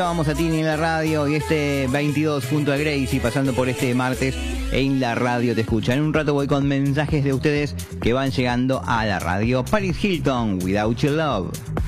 Vamos a Tini en la radio y este 22 junto a Gracie pasando por este martes en la radio te escucha. En un rato voy con mensajes de ustedes que van llegando a la radio. Paris Hilton, Without Your Love.